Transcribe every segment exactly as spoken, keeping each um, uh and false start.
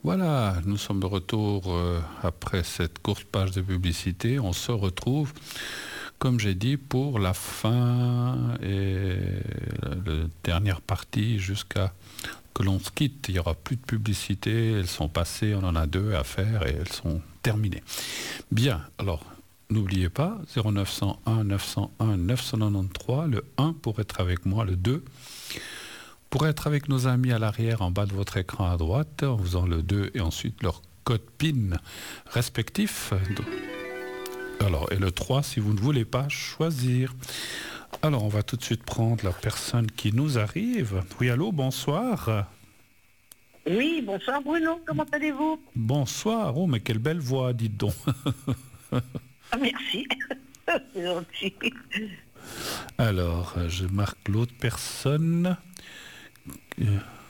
Voilà, nous sommes de retour euh, après cette courte page de publicité. On se retrouve, comme j'ai dit, pour la fin et la dernière partie jusqu'à que l'on se quitte. Il n'y aura plus de publicité, elles sont passées, on en a deux à faire et elles sont terminées. Bien, alors n'oubliez pas, zéro neuf cent un neuf cent un neuf cent quatre-vingt-treize, le un pour être avec moi, le deux pour être avec nos amis à l'arrière en bas de votre écran à droite, en faisant le deux et ensuite leur code PIN respectif. Alors, et le trois si vous ne voulez pas choisir. Alors, on va tout de suite prendre la personne qui nous arrive. Oui, allô, bonsoir. Oui, bonsoir Bruno, comment allez-vous? Bonsoir, oh, mais quelle belle voix, dites donc. Ah, merci, c'est gentil. Alors, je marque l'autre personne. Euh,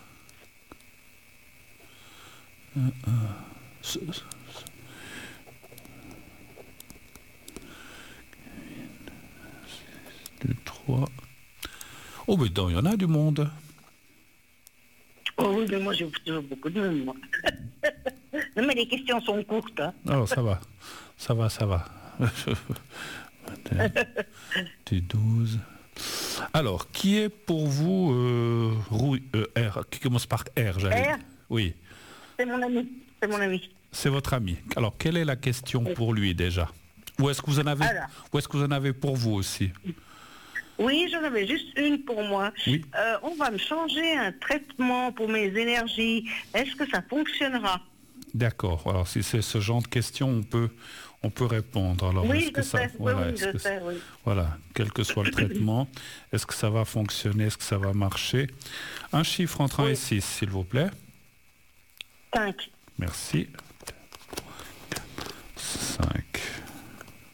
euh, euh, ce, ce, deux, trois. Oh, mais non, il y en a du monde. Oh oui, mais moi j'ai toujours beaucoup de monde, moi. Non, mais les questions sont courtes. Hein. Alors, ça va, ça va, ça va. T douze. Alors, qui est pour vous euh, Rouy, euh, R, qui commence par R, j'allais. R Oui. C'est mon ami, c'est mon ami. C'est votre ami. Alors, quelle est la question pour lui déjà? Ou est-ce que vous en avez Alors. Ou est-ce que vous en avez pour vous aussi? Oui, j'en avais juste une pour moi. Oui. Euh, on va me changer un traitement pour mes énergies. Est-ce que ça fonctionnera? D'accord. Alors, si c'est ce genre de questions, on peut, on peut répondre. Alors, oui, est-ce je que ça, sais. voilà, oui, oui, est-ce je que sais, oui. Voilà, quel que soit le traitement, est-ce que ça va fonctionner, est-ce que ça va marcher? Un chiffre entre un Oui. et six, s'il vous plaît. cinq. Merci.